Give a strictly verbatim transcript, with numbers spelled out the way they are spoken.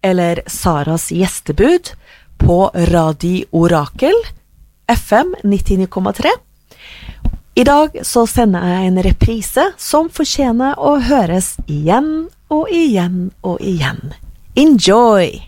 eller Saras gjestebud på Radio Orakel, F M nittini komma tre. I dag så sender jeg en reprise som fortjener å høres igjen og igjen og igjen. Enjoy!